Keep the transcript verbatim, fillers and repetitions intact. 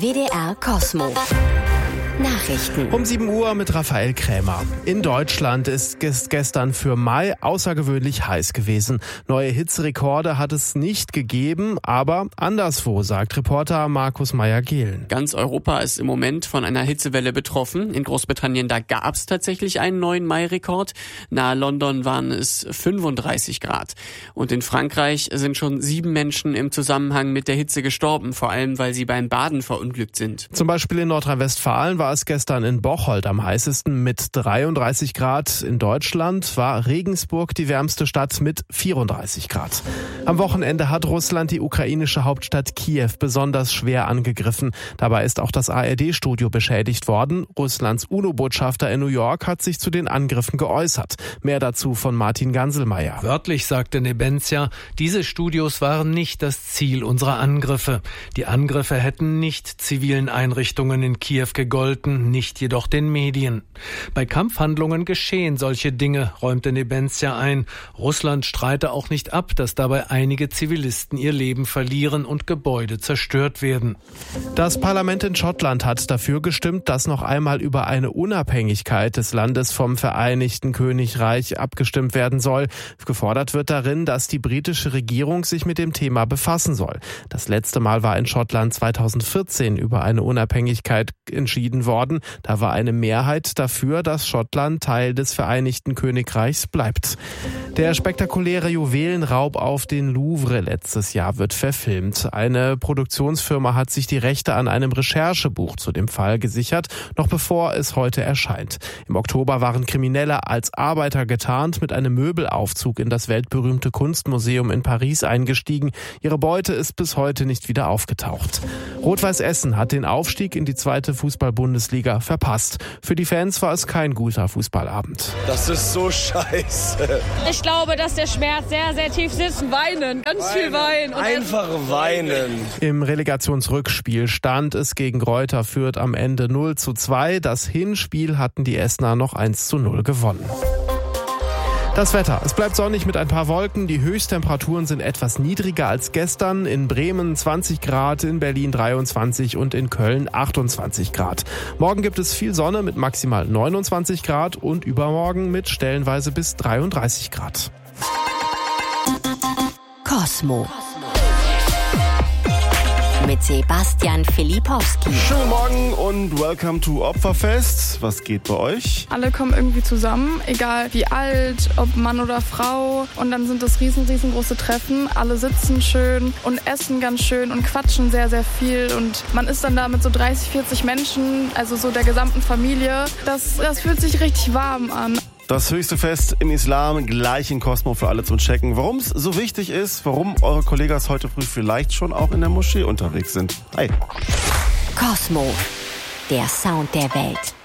W D R Kosmo. Nachrichten. Um sieben Uhr mit Raphael Krämer. In Deutschland ist es gestern für Mai außergewöhnlich heiß gewesen. Neue Hitzerekorde hat es nicht gegeben, aber anderswo, sagt Reporter Markus Meyer-Gehlen. Ganz Europa ist im Moment von einer Hitzewelle betroffen. In Großbritannien, da gab es tatsächlich einen neuen Mai-Rekord. Nahe London waren es fünfunddreißig Grad. Und in Frankreich sind schon sieben Menschen im Zusammenhang mit der Hitze gestorben, vor allem weil sie beim Baden verunglückt sind. Zum Beispiel in Nordrhein-Westfalen war es gestern in Bocholt am heißesten mit dreiunddreißig Grad. In Deutschland war Regensburg die wärmste Stadt mit vierunddreißig Grad. Am Wochenende hat Russland die ukrainische Hauptstadt Kiew besonders schwer angegriffen. Dabei ist auch das A R D-Studio beschädigt worden. Russlands UNO-Botschafter in New York hat sich zu den Angriffen geäußert. Mehr dazu von Martin Ganselmeier. Wörtlich sagte Nebenzia, diese Studios waren nicht das Ziel unserer Angriffe. Die Angriffe hätten nicht zivilen Einrichtungen in Kiew gegolten, nicht jedoch den Medien. Bei Kampfhandlungen geschehen solche Dinge, räumte Nebenzia ein. Russland streite auch nicht ab, dass dabei einige Zivilisten ihr Leben verlieren und Gebäude zerstört werden. Das Parlament in Schottland hat dafür gestimmt, dass noch einmal über eine Unabhängigkeit des Landes vom Vereinigten Königreich abgestimmt werden soll. Gefordert wird darin, dass die britische Regierung sich mit dem Thema befassen soll. Das letzte Mal war in Schottland zweitausendvierzehn über eine Unabhängigkeit entschieden worden. Da war eine Mehrheit dafür, dass Schottland Teil des Vereinigten Königreichs bleibt. Der spektakuläre Juwelenraub auf den Louvre letztes Jahr wird verfilmt. Eine Produktionsfirma hat sich die Rechte an einem Recherchebuch zu dem Fall gesichert, noch bevor es heute erscheint. Im Oktober waren Kriminelle als Arbeiter getarnt mit einem Möbelaufzug in das weltberühmte Kunstmuseum in Paris eingestiegen. Ihre Beute ist bis heute nicht wieder aufgetaucht. Rot-Weiß Essen hat den Aufstieg in die zweite Fußball-Bundesliga verpasst. Für die Fans war es kein guter Fußballabend. Das ist so scheiße. Ich glaube, dass der Schmerz sehr, sehr tief sitzt. Weinen, ganz weinen. viel weinen. Und Einfach weinen. Im Relegationsrückspiel stand es gegen Greuther Fürth am Ende null zu zwei. Das Hinspiel hatten die Essener noch eins zu null gewonnen. Das Wetter. Es bleibt sonnig mit ein paar Wolken. Die Höchsttemperaturen sind etwas niedriger als gestern. In Bremen zwanzig Grad, in Berlin dreiundzwanzig und in Köln achtundzwanzig Grad. Morgen gibt es viel Sonne mit maximal neunundzwanzig Grad und übermorgen mit stellenweise bis dreiunddreißig Grad. Kosmo. Mit Sebastian Filipowski. Schönen Morgen und welcome to Opferfest. Was geht bei euch? Alle kommen irgendwie zusammen, egal wie alt, ob Mann oder Frau. Und dann sind das riesen, riesengroße Treffen. Alle sitzen schön und essen ganz schön und quatschen sehr, sehr viel. Und man ist dann da mit so dreißig, vierzig Menschen, also so der gesamten Familie. Das, das fühlt sich richtig warm an. Das höchste Fest im Islam, gleich in Kosmo für alle zum Checken. Warum es so wichtig ist, warum eure Kollegas heute früh vielleicht schon auch in der Moschee unterwegs sind. Hi. Kosmo, der Sound der Welt.